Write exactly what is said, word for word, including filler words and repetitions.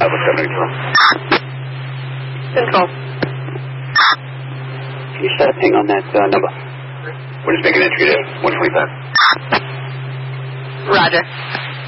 Uh, what's happening, Control? Control. Can you set a ping on that uh, number? We're just making entry to one twenty-five. Roger.